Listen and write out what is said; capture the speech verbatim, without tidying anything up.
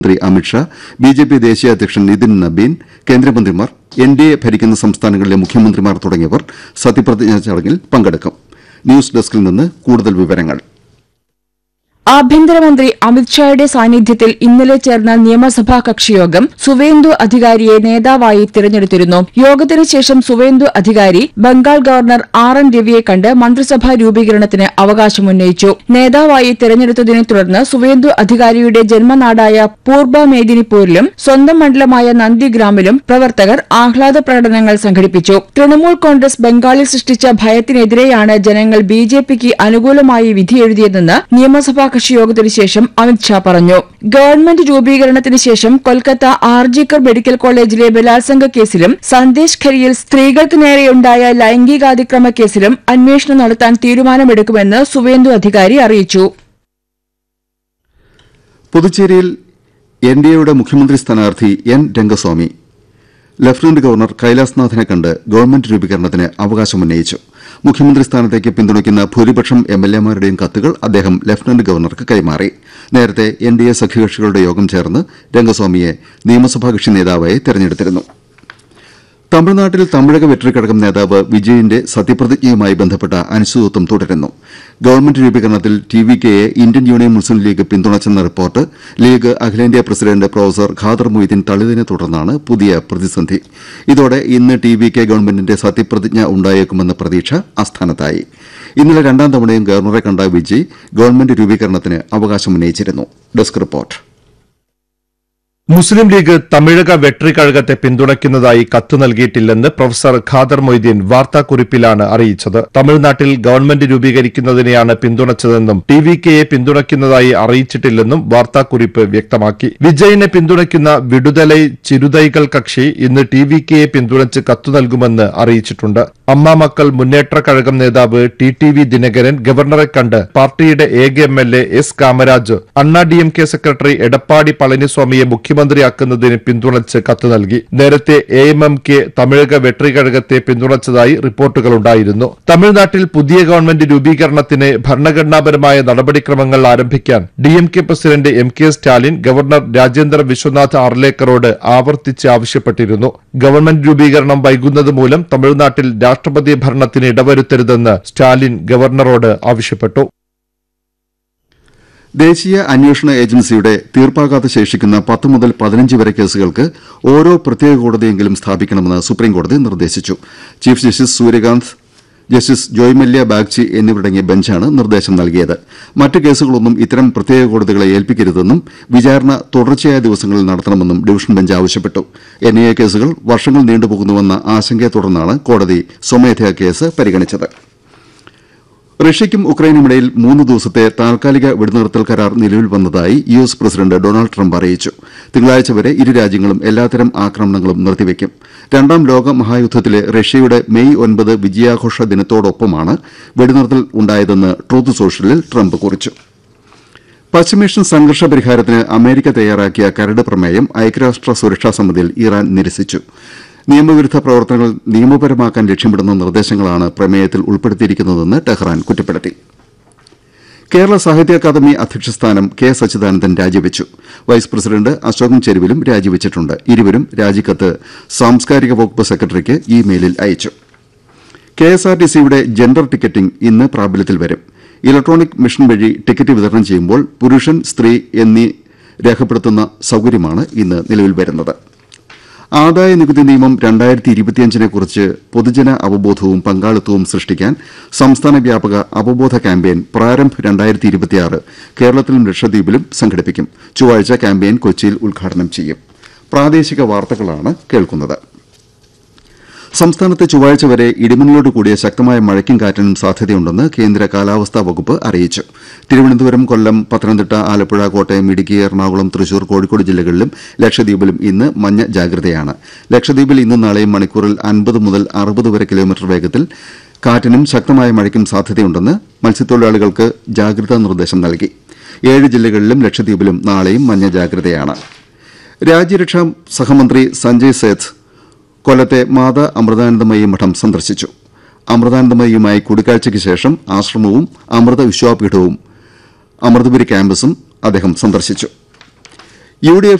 മന്ത്രി അമിത്ഷാ, ബിജെപി ദേശീയ അധ്യക്ഷൻ നിതിൻ നബീൻ, കേന്ദ്രമന്ത്രിമാർ, എൻഡിഎ ഭരിക്കുന്ന സംസ്ഥാനങ്ങളിലെ മുഖ്യമന്ത്രിമാർ തുടങ്ങിയവർ സത്യപ്രതിജ്ഞാ ചടങ്ങിൽ പങ്കെടുക്കും. ന്യൂസ് ഡെസ്കിൽ നിന്ന് കൂടുതൽ വിവരങ്ങൾ. ആഭ്യന്തരമന്ത്രി അമിത്ഷായുടെ സാന്നിധ്യത്തിൽ ഇന്നലെ ചേർന്ന നിയമസഭാ കക്ഷിയോഗം സുവേന്ദു അധികാരിയെ നേതാവായി തിരഞ്ഞെടുത്തിരുന്നു. യോഗത്തിന് ശേഷം സുവേന്ദു അധികാരി ബംഗാൾ ഗവർണർ ആർ എൻ രവിയെ കണ്ട് മന്ത്രിസഭാ രൂപീകരണത്തിന് അവകാശമുന്നയിച്ചു. നേതാവായി തിരഞ്ഞെടുത്തതിനെ തുടർന്ന് സുവേന്ദു അധികാരിയുടെ ജന്മനാടായ പൂർബ മേദിനിപൂരിലും സ്വന്തം മണ്ഡലമായ നന്ദിഗ്രാമിലും പ്രവർത്തകർ ആഹ്ലാദ പ്രകടനങ്ങൾ സംഘടിപ്പിച്ചു. തൃണമൂൽ കോൺഗ്രസ് ബംഗാളിൽ സൃഷ്ടിച്ച ഭയത്തിനെതിരെയാണ് ജനങ്ങൾ ബിജെപിക്ക് അനുകൂലമായി വിധിയെഴുതിയതെന്ന് നിയമസഭാ കക്ഷിയോഗത്തിന് ശേഷം അമിത്ഷാ പറഞ്ഞു. ഗവൺമെന്റ് രൂപീകരണത്തിന് ശേഷം കൊൽക്കത്ത ആർജിക്കർ മെഡിക്കൽ കോളേജിലെ ബലാത്സംഗ കേസിലും സന്ദേശ് ഖരിയിൽ സ്ത്രീകൾക്ക് നേരെയുണ്ടായ ലൈംഗികാതിക്രമ കേസിലും അന്വേഷണം നടത്താൻ തീരുമാനമെടുക്കുമെന്ന് സുവേന്ദു അധികാരി അറിയിച്ചു. പുതുച്ചേരിയിൽ എൻഡിഎയുടെ മുഖ്യമന്ത്രി സ്ഥാനാർത്ഥി എൻ രംഗസ്വാമി ലഫ്റ്റനന്റ് ഗവർണർ കൈലാസ്നാഥിനെ കണ്ട് ഗവൺമെന്റ് രൂപീകരണത്തിന് അവകാശമുന്നയിച്ചു. മുഖ്യമന്ത്രി സ്ഥാനത്തേക്ക് പിന്തുണയ്ക്കുന്ന ഭൂരിപക്ഷം എംഎൽഎമാരുടെയും കത്തുകൾ അദ്ദേഹം ലഫ്റ്റനന്റ് ഗവർണർക്ക് കൈമാറി. നേരത്തെ എൻഡിഎ സഖ്യകക്ഷികളുടെ യോഗം ചേർന്ന് രംഗസ്വാമിയെ നിയമസഭാ കക്ഷി നേതാവായി തെരഞ്ഞെടുത്തിരുന്നു. തമിഴ്നാട്ടിൽ തമിഴക വെട്രിക്കഴകം നേതാവ് വിജയന്റെ സത്യപ്രതിജ്ഞയുമായി ബന്ധപ്പെട്ട അനിശ്ചിതത്വം തുടരുന്നു. ഗവൺമെന്റ് രൂപീകരണത്തിൽ ടിവികെയെ ഇന്ത്യൻ യൂണിയൻ മുസ്ലിം ലീഗ് പിന്തുണച്ചെന്ന റിപ്പോർട്ട് ലീഗ് അഖിലേന്ത്യാ പ്രസിഡന്റ് പ്രൊഫസർ ഖാദർ മൊയ്തീൻ തള്ളിയതിനെ തുടർന്നാണ് പുതിയ പ്രതിസന്ധി. ഇതോടെ ഇന്ന് ടിവികെ ഗവൺമെന്റിന്റെ സത്യപ്രതിജ്ഞ ഉണ്ടായേക്കുമെന്ന പ്രതീക്ഷ അസ്ഥാനത്തായി. ഇന്നലെ രണ്ടാം തവണയും ഗവർണറെ കണ്ട വിജയ് ഗവൺമെന്റ് രൂപീകരണത്തിന് അവകാശമുന്നയിച്ചിരുന്നു. Desk report. മുസ്ലിം ലീഗ് തമിഴക വെട്രിക്കഴകത്തെ പിന്തുണയ്ക്കുന്നതായി കത്ത് നൽകിയിട്ടില്ലെന്ന് പ്രൊഫസർ ഖാദർ മൊയ്തീൻ വാർത്താക്കുറിപ്പിലാണ് അറിയിച്ചത്. തമിഴ്നാട്ടിൽ ഗവൺമെന്റ് രൂപീകരിക്കുന്നതിനെയാണ് പിന്തുണച്ചതെന്നും ടി വി കെയെ പിന്തുണയ്ക്കുന്നതായി അറിയിച്ചിട്ടില്ലെന്നും വാർത്താക്കുറിപ്പ് വ്യക്തമാക്കി. വിജയനെ പിന്തുണയ്ക്കുന്ന വിടുതലൈ ചിരുതൈകൾ കക്ഷി ഇന്ന് ടി വി കെയെ പിന്തുണച്ച് കത്തു നൽകുമെന്ന് അറിയിച്ചിട്ടുണ്ട്. അമ്മ മക്കൾ മുന്നേറ്റ കഴകം നേതാവ് ടി ടി വി ദിനകരൻ ഗവർണറെ കണ്ട് പാർട്ടിയുടെ ഏക M L A S Kamaraj Anna D M K secretary Edappadi പളനിസ്വാമിയെ മുഖ്യമന്ത്രിയാക്കുന്നതിന് പിന്തുണച്ച് കത്ത് നൽകി. നേരത്തെ A M M K Tamilaga വെട്രിക്കഴകത്തെ പിന്തുണച്ചതായി റിപ്പോർട്ടുകളുണ്ടായിരുന്നു. തമിഴ്നാട്ടിൽ പുതിയ ഗവൺമെന്റ് രൂപീകരണത്തിന് ഭരണഘടനാപരമായ നടപടിക്രമങ്ങൾ ആരംഭിക്കാൻ D M K president M K Stalin governor Rajendra Vishwanath ആർലേക്കറോട് ആവർത്തിച്ച് ആവശ്യപ്പെട്ടിരുന്നു. ഗവൺമെന്റ് രൂപീകരണം വൈകുന്നത് മൂലം തമിഴ്നാട്ടിൽ രാഷ്ട്രപതി ഭരണത്തിന് ഇടവരുത്തരുതെന്ന് സ്റ്റാലിൻ ഗവർണറോട് ആവശ്യപ്പെട്ടു. ദേശീയ അന്വേഷണ ഏജൻസിയുടെ തീർപ്പാകാതെ ശേഷിക്കുന്ന പത്ത് മുതൽ പതിനഞ്ച് വരെ കേസുകൾക്ക് ഓരോ പ്രത്യേക കോടതിയെങ്കിലും സ്ഥാപിക്കണമെന്ന് സുപ്രീംകോടതി നിർദ്ദേശിച്ചു. Chief justice Suryakant, justice Joy Mallya Bagchi എന്നിവരടങ്ങിയ ബെഞ്ചാണ് നിർദ്ദേശം നൽകിയത്. മറ്റ് കേസുകളൊന്നും ഇത്തരം പ്രത്യേക കോടതികളെ ഏൽപ്പിക്കരുതെന്നും വിചാരണ തുടർച്ചയായ ദിവസങ്ങളിൽ നടത്തണമെന്നും ഡിവിഷൻ ബെഞ്ച് ആവശ്യപ്പെട്ടു. എൻഐഎ കേസുകൾ വർഷങ്ങൾ നീണ്ടുപോകുന്നുവെന്ന ആശങ്കയെ തുടർന്നാണ് കോടതി സ്വമേധയാ കേസ് പരിഗണിച്ചത്. റഷ്യയ്ക്കും ഉക്രൈനുമിടയിൽ മൂന്ന് ദിവസത്തെ താൽക്കാലിക വെടിനിർത്തൽ കരാർ നിലവിൽ വന്നതായി U S president Donald Trump അറിയിച്ചു. തിങ്കളാഴ്ച വരെ ഇരു രാജ്യങ്ങളും എല്ലാത്തരം ആക്രമണങ്ങളും നിർത്തിവെക്കും. രണ്ടാം ലോക മഹായുദ്ധത്തിലെ റഷ്യയുടെ മെയ് ഒൻപത് വിജയാഘോഷ ദിനത്തോടൊപ്പമാണ് വെടിനിർത്തൽ ഉണ്ടായതെന്ന് ട്രൂത്ത് സോഷ്യലിൽ ട്രംപ് കുറിച്ചു. പശ്ചിമേഷ്യൻ സംഘർഷ പരിഹാരത്തിന് അമേരിക്ക തയ്യാറാക്കിയ കരട് പ്രമേയം ഐക്യരാഷ്ട്ര സുരക്ഷാ സമിതിയിൽ ഇറാൻ നിരസിച്ചു. നിയമവിരുദ്ധ പ്രവർത്തനങ്ങൾ നിയമപരമാക്കാൻ ലക്ഷ്യമിടുന്ന നിർദ്ദേശങ്ങളാണ് പ്രമേയത്തിൽ ഉൾപ്പെടുത്തിയിരിക്കുന്നതെന്ന് ടെഹ്റാൻ കുറ്റപ്പെടുത്തി. കേരള സാഹിത്യ അക്കാദമി അധ്യക്ഷസ്ഥാനം കെ സച്ചിദാനന്ദൻ രാജിവെച്ചു. Vice president Ashokan ചെരുവിലും രാജിവെച്ചിട്ടുണ്ട്. ഇരുവരും രാജിക്കത്ത് സാംസ്കാരിക വകുപ്പ് സെക്രട്ടറിക്ക് ഇ മെയിലിൽ അയച്ചു. കെഎസ്ആർടിസിയുടെ ജെൻഡർ ടിക്കറ്റിംഗ് ഇന്ന് പ്രാബല്യത്തിൽ വരും. ഇലക്ട്രോണിക് മെഷീൻ വഴി ടിക്കറ്റ് വിതരണം ചെയ്യുമ്പോൾ പുരുഷൻ, സ്ത്രീ എന്നീ രേഖപ്പെടുത്തുന്ന സൌകര്യമാണ് ഇന്ന് നിലവിൽ വരുന്നത്. ആദായ നികുതി നിയമം രണ്ടായിരത്തി ഇരുപത്തിയഞ്ചിനെക്കുറിച്ച് പൊതുജന അവബോധവും പങ്കാളിത്തവും സൃഷ്ടിക്കാൻ സംസ്ഥാന വ്യാപക അവബോധ ക്യാമ്പയിൻ പ്രാരംഭ് രണ്ടായിരത്തി ഇരുപത്തിയാറ് കേരളത്തിലും ലക്ഷദ്വീപിലും സംഘടിപ്പിക്കും. ചൊവ്വാഴ്ച ക്യാമ്പയിൻ കൊച്ചിയിൽ ഉദ്ഘാടനം ചെയ്യും. പ്രാദേശിക വാർത്തകളാണ് കേൾക്കുന്നത്. സംസ്ഥാനത്ത് ചൊവ്വാഴ്ച വരെ ഇടിമിന്നലോട് കൂടിയ ശക്തമായ മഴയ്ക്കും കാറ്റിനും സാധ്യതയുണ്ടെന്ന് കേന്ദ്ര കാലാവസ്ഥാ വകുപ്പ് അറിയിച്ചു. തിരുവനന്തപുരം, കൊല്ലം, പത്തനംതിട്ട, ആലപ്പുഴ, കോട്ടയം, ഇടുക്കി, എറണാകുളം, തൃശൂർ, കോഴിക്കോട് ജില്ലകളിലും ലക്ഷദ്വീപിലും ഇന്ന് മഞ്ഞ ജാഗ്രതയാണ്. ലക്ഷദ്വീപിൽ ഇന്നും നാളെയും മണിക്കൂറിൽ അൻപത് മുതൽ അറുപത് വരെ കിലോമീറ്റർ വേഗത്തിൽ കാറ്റിനും ശക്തമായ മഴയ്ക്കും സാധ്യതയുണ്ടെന്ന് മത്സ്യത്തൊഴിലാളികൾക്ക് ജാഗ്രതാ നിർദ്ദേശം നൽകി. ഏഴ് ജില്ലകളിലും ലക്ഷദ്വീപിലും നാളെയും മഞ്ഞ ജാഗ്രതയാണ്. രാജ്യരക്ഷാ സഹമന്ത്രി സഞ്ജയ് സേത്ത് കൊല്ലത്തെ മാതാ അമൃതാനന്ദമയി മഠം സന്ദർശിച്ചു. അമൃതാനന്ദമയിയുമായി കൂടിക്കാഴ്ചയ്ക്ക് ശേഷം ആശ്രമവും അമൃത വിശ്വാപീഠവും അമൃതപുരി ക്യാമ്പസും അദ്ദേഹം സന്ദർശിച്ചു. U D